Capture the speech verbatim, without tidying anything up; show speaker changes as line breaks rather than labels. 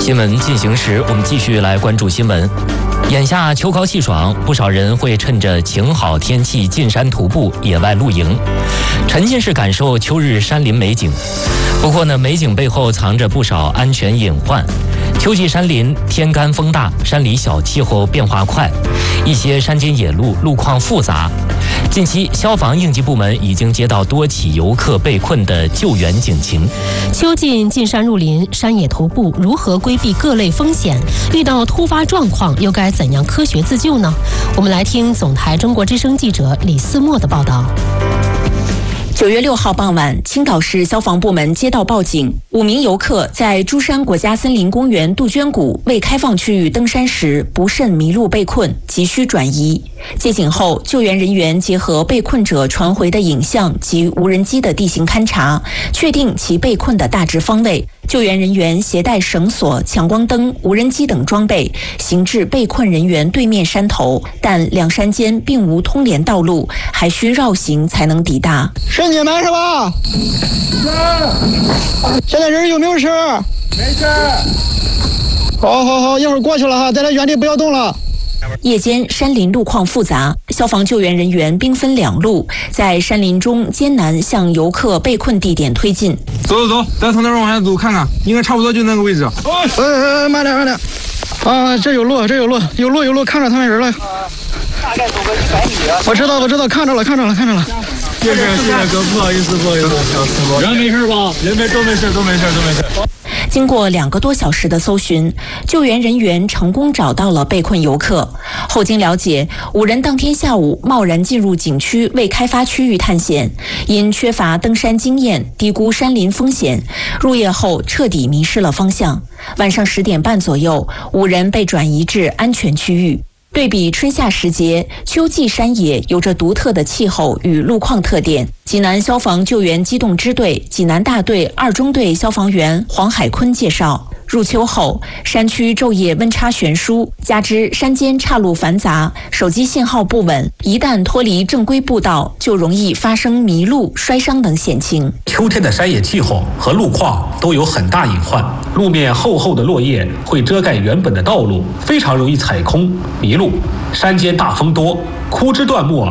新闻进行时，我们继续来关注新闻。眼下秋高气爽，不少人会趁着晴好天气进山徒步、野外露营，沉浸式感受秋日山林美景。不过呢，美景背后藏着不少安全隐患。秋季山林天干风大，山里小气候变化快，一些山间野路路况复杂。近期，消防应急部门已经接到多起游客被困的救援警情。
秋季进山入林、山野徒步，如何规避各类风险？遇到突发状况，又该怎样科学自救呢？我们来听总台中国之声记者李思墨的报道。
九月六号傍晚，青岛市消防部门接到报警，五名游客在珠山国家森林公园杜鹃谷未开放区域登山时不慎迷路被困，急需转移。接警后，救援人员结合被困者传回的影像及无人机的地形勘查，确定其被困的大致方位。救援人员携带绳索、强光灯、无人机等装备，行至被困人员对面山头，但两山间并无通联道路，还需绕行才能抵达。
是你们是吧？是。现在人有没有事？没事。好好好，一会儿过去了哈，在这原地不要动了。
夜间山林路况复杂，消防救援人员兵分两路，在山林中艰难向游客被困地点推进。
走走走，咱从那边往下走看看，应该差不多就那个位置。
哎哎哎，慢点慢点。啊，这有路，这有路，有路有路，看着他们人了。大概走个一百米。我知道我知道，看着了看着了看着了。
谢谢谢谢哥，不好意思不好意思。人没事吧？人没都没事都没事都没事。
经过两个多小时的搜寻，救援人员成功找到了被困游客。后经了解，五人当天下午贸然进入景区未开发区域探险，因缺乏登山经验，低估山林风险，入夜后彻底迷失了方向。晚上十点半左右，五人被转移至安全区域。对比春夏时节，秋季山野有着独特的气候与路况特点。济南消防救援机动支队济南大队二中队消防员黄海坤介绍，入秋后，山区昼夜温差悬殊，加之山间岔路繁杂，手机信号不稳，一旦脱离正规步道，就容易发生迷路、摔伤等险情。
秋天的山野气候和路况都有很大隐患，路面厚厚的落叶会遮盖原本的道路，非常容易踩空迷路。山间大风多，枯枝断木